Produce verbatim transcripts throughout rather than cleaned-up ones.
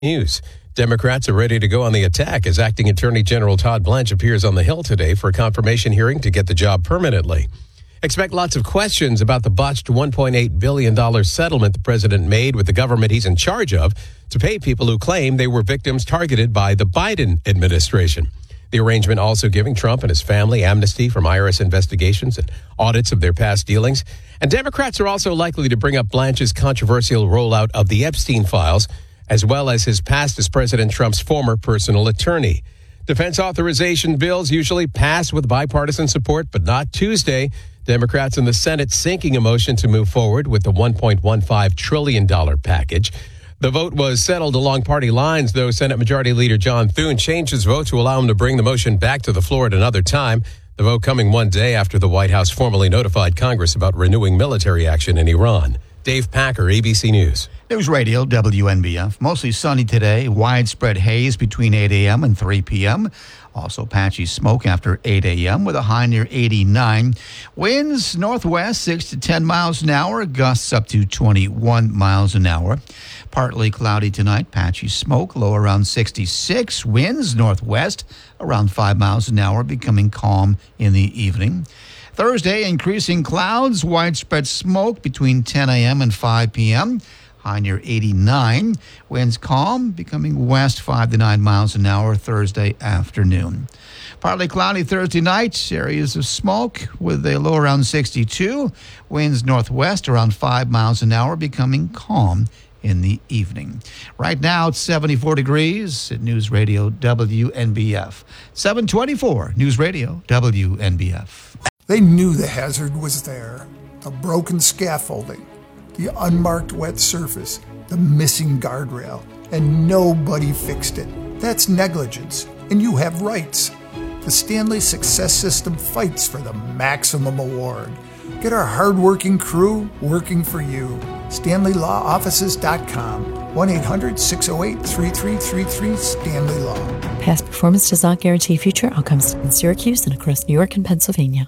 News. Democrats are ready to go on the attack as Acting Attorney General Todd Blanche appears on the Hill today for a confirmation hearing to get the job permanently. Expect lots of questions about the botched one point eight billion dollars settlement the president made with the government he's in charge of to pay people who claim they were victims targeted by the Biden administration. The arrangement also giving Trump and his family amnesty from I R S investigations and audits of their past dealings. And Democrats are also likely to bring up Blanche's controversial rollout of the Epstein files, as well as his past as President Trump's former personal attorney. Defense authorization bills usually pass with bipartisan support, but not Tuesday. Democrats in the Senate sinking a motion to move forward with the one point one five trillion dollars package. The vote was settled along party lines, though Senate Majority Leader John Thune changed his vote to allow him to bring the motion back to the floor at another time. The vote coming one day after the White House formally notified Congress about renewing military action in Iran. Dave Packer, A B C News. News Radio, W N B F. Mostly sunny today. Widespread haze between eight a.m. and three p.m. Also patchy smoke after eight a.m. with a high near eighty-nine. Winds northwest six to ten miles an hour. Gusts up to twenty-one miles an hour. Partly cloudy tonight. Patchy smoke. Low around sixty-six. Winds northwest around five miles an hour. Becoming calm in the evening. Thursday, increasing clouds. Widespread smoke between ten a.m. and five p.m. High near eighty-nine. Winds calm, becoming west five to nine miles an hour Thursday afternoon. Partly cloudy Thursday night. Areas of smoke with a low around sixty-two. Winds northwest around five miles an hour, becoming calm in the evening. Right now, it's seventy-four degrees at News Radio W N B F. seven twenty-four, News Radio W N B F. They knew the hazard was there. The broken scaffolding, the unmarked wet surface, the missing guardrail, and nobody fixed it. That's negligence, and you have rights. The Stanley Success System fights for the maximum award. Get our hardworking crew working for you. Stanley Law Offices dot com. one eight hundred six oh eight three three three three Stanley Law. Past performance does not guarantee future outcomes in Syracuse and across New York and Pennsylvania.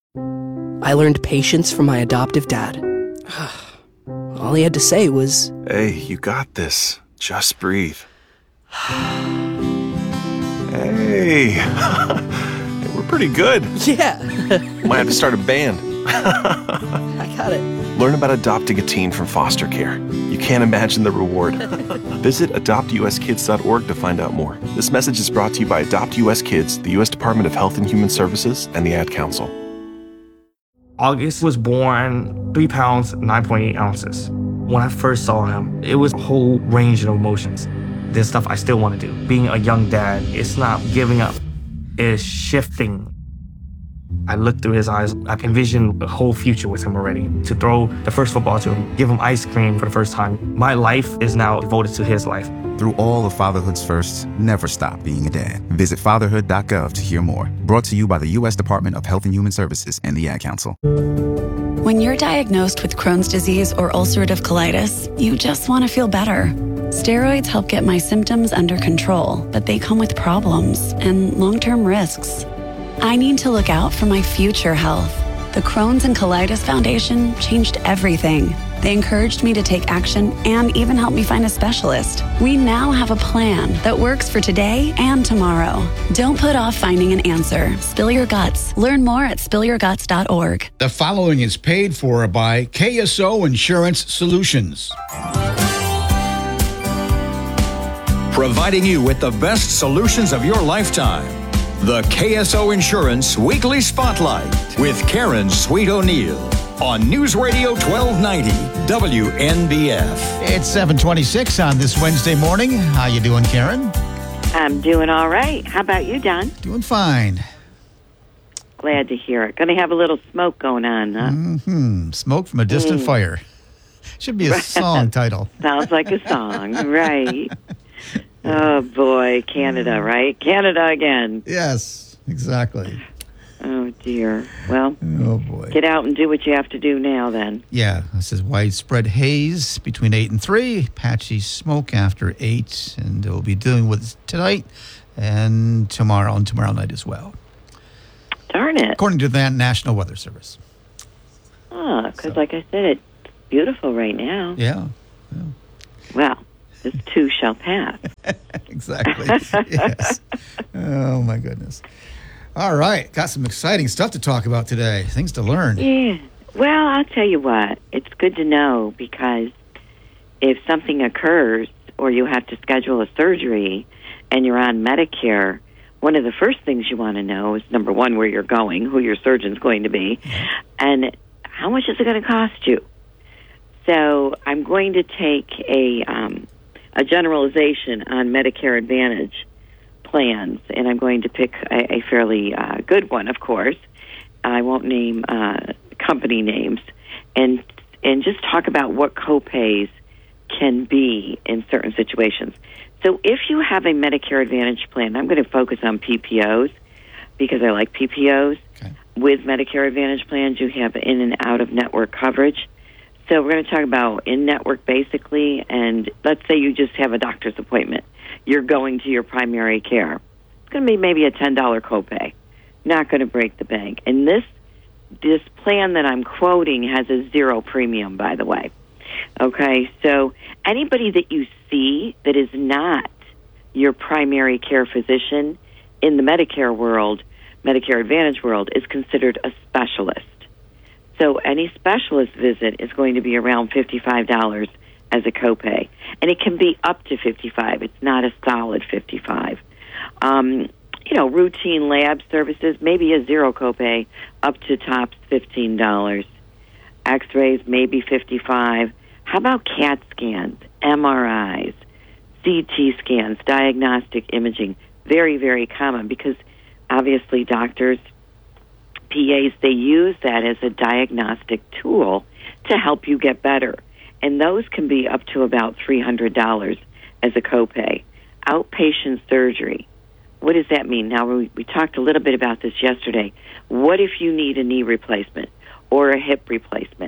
I learned patience from my adoptive dad. All he had to say was, "Hey, you got this. Just breathe." Hey, we're pretty good. Yeah. Might have to start a band. I got it. Learn about adopting a teen from foster care. You can't imagine the reward. Visit adopt u s kids dot org to find out more. This message is brought to you by Adopt U S Kids, the U S Department of Health and Human Services, and the Ad Council. August was born three pounds, nine point eight ounces. When I first saw him, it was a whole range of emotions. There's stuff I still want to do. Being a young dad, it's not giving up, it's shifting. I looked through his eyes. I envisioned a whole future with him already. To throw the first football to him, give him ice cream for the first time. My life is now devoted to his life. Through all of fatherhood's firsts, never stop being a dad. Visit fatherhood dot gov to hear more. Brought to you by the U S Department of Health and Human Services and the Ad Council. When you're diagnosed with Crohn's disease or ulcerative colitis, you just want to feel better. Steroids help get my symptoms under control, but they come with problems and long-term risks. I need to look out for my future health. The Crohn's and Colitis Foundation changed everything. They encouraged me to take action and even helped me find a specialist. We now have a plan that works for today and tomorrow. Don't put off finding an answer. Spill your guts. Learn more at spill your guts dot org. The following is paid for by K S O Insurance Solutions. Providing you with the best solutions of your lifetime. The K S O Insurance Weekly Spotlight with Karen Sweet O'Neill on News Radio twelve ninety W N B F. It's seven twenty-six on this Wednesday morning. How you doing, Karen? I'm doing all right. How about you, Don? Doing fine. Glad to hear it. Going to have a little smoke going on, huh? Mm-hmm. Smoke from a distant mm. fire. Should be a song title. Sounds like a song, right? Oh, boy, Canada, right? Canada again. Yes, exactly. Oh, dear. Well, oh boy. Get out and do what you have to do now, then. Yeah, this is widespread haze between eight and three, patchy smoke after eight, and we'll be dealing with it tonight and tomorrow and tomorrow night as well. Darn it. According to the National Weather Service. Oh, because so. like I said, it's beautiful right now. Yeah. yeah. Well. This too shall pass. Exactly. Yes. Oh, my goodness. All right. Got some exciting stuff to talk about today. Things to learn. Yeah. Well, I'll tell you what. It's good to know because if something occurs or you have to schedule a surgery and you're on Medicare, one of the first things you want to know is, number one, where you're going, who your surgeon's going to be, and how much is it going to cost you? So I'm going to take a um, a generalization on Medicare Advantage plans, and I'm going to pick a, a fairly uh, good one, of course. I won't name uh, company names, and and just talk about what copays can be in certain situations. So if you have a Medicare Advantage plan, I'm going to focus on P P Os because I like P P Os. Okay. With Medicare Advantage plans, you have in and out of network coverage. So we're going to talk about in-network basically, and let's say you just have a doctor's appointment. You're going to your primary care. It's going to be maybe a ten dollars copay. Not going to break the bank. And this this plan that I'm quoting has a zero premium, by the way. Okay, so anybody that you see that is not your primary care physician in the Medicare world, Medicare Advantage world, is considered a specialist. So any specialist visit is going to be around fifty-five dollars as a copay. And it can be up to fifty-five dollars. It's not a solid fifty-five dollars. Um, you know, routine lab services, maybe a zero copay, up to tops fifteen dollars. X-rays, maybe fifty-five dollars. How about CAT scans, M R Is, C T scans, diagnostic imaging? Very, very common because obviously doctors, P As, they use that as a diagnostic tool to help you get better. And those can be up to about three hundred dollars as a copay. Outpatient surgery. What does that mean? Now, we, we talked a little bit about this yesterday. What if you need a knee replacement or a hip replacement?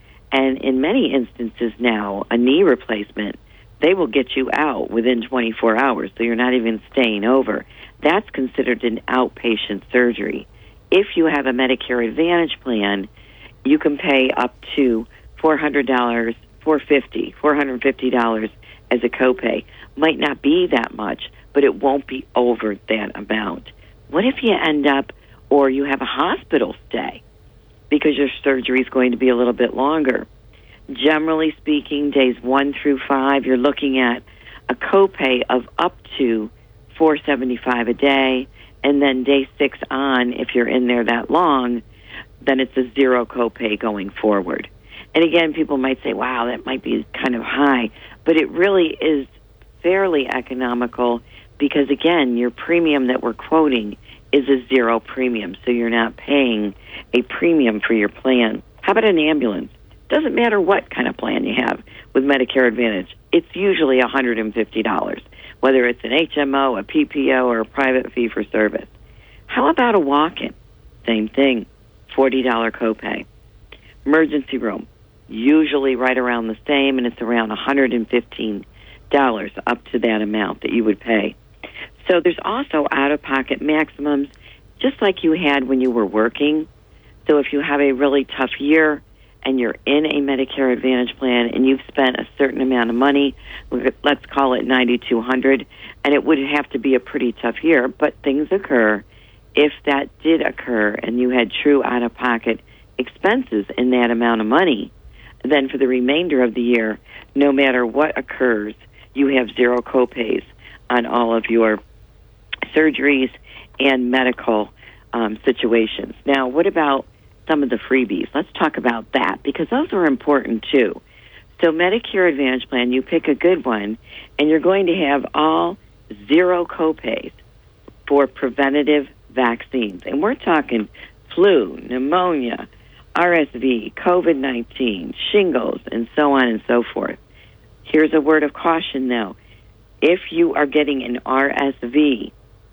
And in many instances now, a knee replacement, they will get you out within twenty-four hours, so you're not even staying over. That's considered an outpatient surgery. If you have a Medicare Advantage plan, you can pay up to four hundred dollars, four hundred fifty dollars, four hundred fifty dollars as a copay. Might not be that much, but it won't be over that amount. What if you end up, or you have a hospital stay because your surgery is going to be a little bit longer? Generally speaking, days one through five, you're looking at a copay of up to four hundred seventy-five dollars a day. And then day six on, if you're in there that long, then it's a zero copay going forward. And again, people might say, wow, that might be kind of high. But it really is fairly economical because, again, your premium that we're quoting is a zero premium. So you're not paying a premium for your plan. How about an ambulance? Doesn't matter what kind of plan you have with Medicare Advantage. It's usually one hundred fifty dollars. Whether it's an H M O, a P P O, or a private fee-for-service. How about a walk-in? Same thing, forty dollars copay. Emergency room, usually right around the same, and it's around one hundred fifteen dollars up to that amount that you would pay. So there's also out-of-pocket maximums, just like you had when you were working. So if you have a really tough year, and you're in a Medicare Advantage plan and you've spent a certain amount of money, let's call it nine thousand two hundred dollars, and it would have to be a pretty tough year, but things occur. If that did occur and you had true out-of-pocket expenses in that amount of money, then for the remainder of the year, no matter what occurs, you have zero copays on all of your surgeries and medical um, situations. Now, what about some of the freebies? Let's talk about that because those are important too. So Medicare Advantage plan, you pick a good one, and you're going to have all zero copays for preventative vaccines. And we're talking flu, pneumonia, R S V, COVID nineteen, shingles, and so on and so forth. Here's a word of caution, though. If you are getting an R S V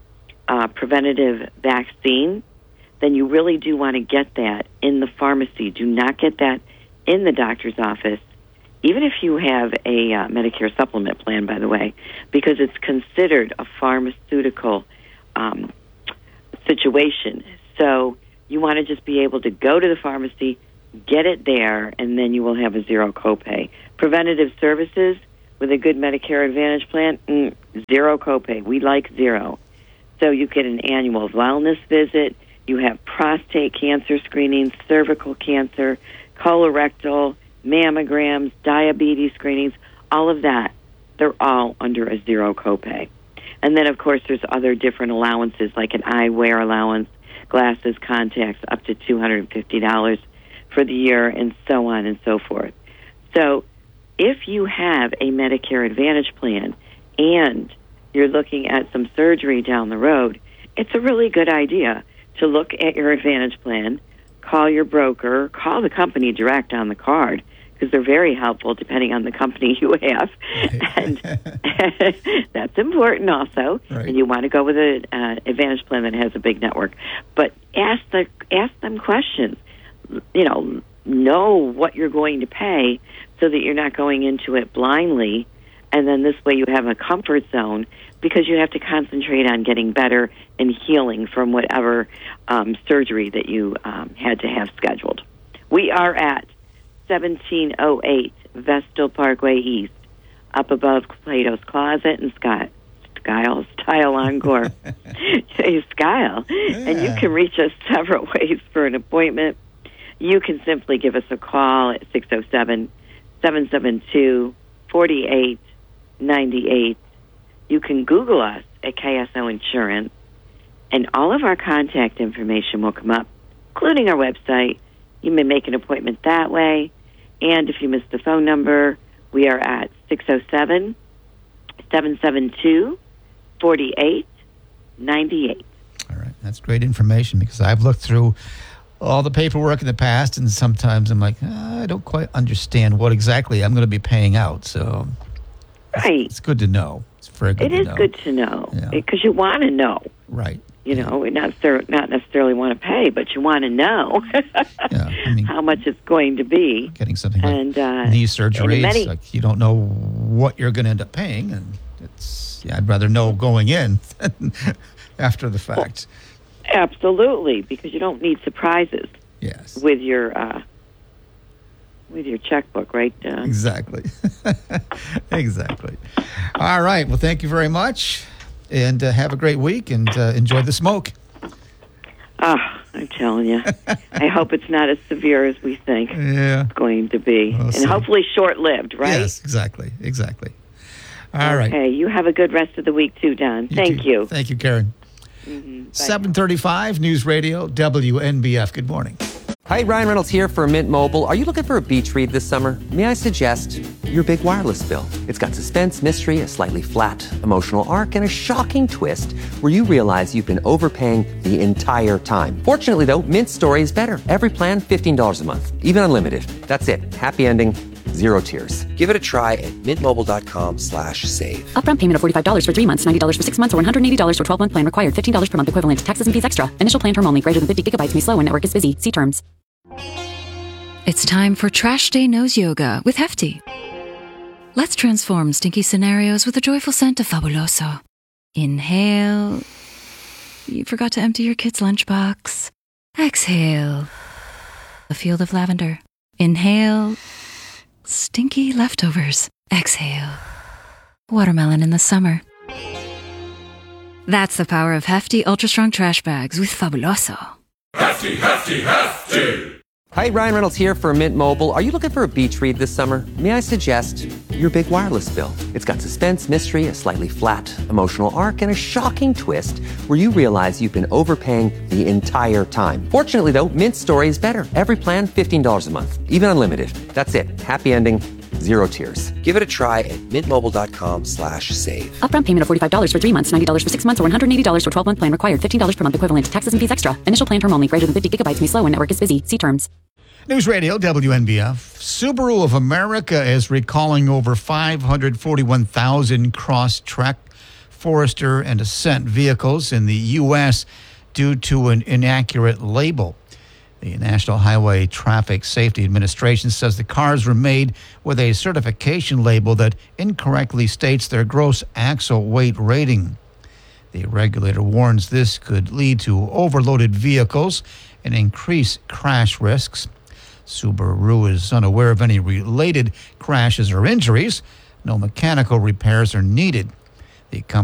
uh, preventative vaccine, then you really do want to get that in the pharmacy. Do not get that in the doctor's office, even if you have a uh, Medicare supplement plan, by the way, because it's considered a pharmaceutical um, situation. So you want to just be able to go to the pharmacy, get it there, and then you will have a zero copay. Preventative services, with a good Medicare Advantage plan, mm, zero copay. We like zero. So you get an annual wellness visit. You have prostate cancer screenings, cervical cancer, colorectal, mammograms, diabetes screenings, all of that. They're all under a zero copay. And then, of course, there's other different allowances like an eyewear allowance, glasses, contacts, up to two hundred fifty dollars for the year, and so on and so forth. So if you have a Medicare Advantage plan and you're looking at some surgery down the road, it's a really good idea to look at your Advantage plan, call your broker, call the company direct on the card, because they're very helpful depending on the company you have. And that's important also. Right. And you want to go with an uh, Advantage plan that has a big network. But ask the ask them questions. You know, know what you're going to pay so that you're not going into it blindly. And then this way you have a comfort zone, because you have to concentrate on getting better and healing from whatever um, surgery that you um, had to have scheduled. We are at seventeen oh eight Vestal Parkway East, up above Plato's Closet and Scott, Skyle, Style Encore. Skyle. Yeah. And you can reach us several ways for an appointment. You can simply give us a call at six oh seven, seven seven two, four eight nine eight. You can Google us at K S O Insurance, and all of our contact information will come up, including our website. You may make an appointment that way. And if you missed the phone number, we are at six oh seven, seven seven two, four eight nine eight. All right. That's great information, because I've looked through all the paperwork in the past, and sometimes I'm like, oh, I don't quite understand what exactly I'm going to be paying out. So right. It's, it's good to know. It's very good it to is know. good to know, Yeah. because you want to know. Right. You know, we not not necessarily want to pay, but you want to know yeah, I mean, how much it's going to be. Getting something like and, uh, knee surgery, many, it's like you don't know what you're going to end up paying, and it's yeah, I'd rather know going in than after the fact. Well, absolutely, because you don't need surprises. Yes. With your uh, with your checkbook, right? Uh, exactly. Exactly. All right. Well, thank you very much. And uh, have a great week, and uh, enjoy the smoke. Ah, oh, I'm telling you. I hope it's not as severe as we think yeah. it's going to be. We'll and see. Hopefully short-lived, right? Yes, exactly. Exactly. All okay, right. Okay, you have a good rest of the week too, Don. You Thank too. you. Thank you, Karen. Mm-hmm. seven thirty-five News Radio, W N B F. Good morning. Hi, Ryan Reynolds here for Mint Mobile. Are you looking for a beach read this summer? May I suggest your big wireless bill? It's got suspense, mystery, a slightly flat, emotional arc, and a shocking twist where you realize you've been overpaying the entire time. Fortunately, though, Mint's story is better. Every plan, fifteen dollars a month, even unlimited. That's it. Happy ending, zero tears. Give it a try at mintmobile.com slash save. Upfront payment of forty-five dollars for three months, ninety dollars for six months, or one hundred eighty dollars for twelve-month plan required. fifteen dollars per month equivalent. Taxes and fees extra. Initial plan term only. Greater than fifty gigabytes may slow when network is busy. See terms. It's time for Trash Day Nose Yoga with Hefty. Let's transform stinky scenarios with a joyful scent of Fabuloso. Inhale. You forgot to empty your kid's lunchbox. Exhale. A field of lavender. Inhale. Stinky leftovers. Exhale. Watermelon in the summer. That's the power of Hefty Ultra Strong Trash Bags with Fabuloso. Hefty, hefty, hefty! Hi, Ryan Reynolds here for Mint Mobile. Are you looking for a beach read this summer? May I suggest your big wireless bill? It's got suspense, mystery, a slightly flat, emotional arc, and a shocking twist where you realize you've been overpaying the entire time. Fortunately, though, Mint's story is better. Every plan, fifteen dollars a month, even unlimited. That's it. Happy ending, zero tears. Give it a try at mintmobile.com slash save. Upfront payment of forty-five dollars for three months, ninety dollars for six months, or one hundred eighty dollars for twelve-month plan required. fifteen dollars per month equivalent. Taxes and fees extra. Initial plan term only. Greater than fifty gigabytes may slow when network is busy. See terms. News Radio, W N B F. Subaru of America is recalling over five hundred forty-one thousand Crosstrek, Forester, and Ascent vehicles in the U S due to an inaccurate label. The National Highway Traffic Safety Administration says the cars were made with a certification label that incorrectly states their gross axle weight rating. The regulator warns this could lead to overloaded vehicles and increase crash risks. Subaru is unaware of any related crashes or injuries, No mechanical repairs are needed. The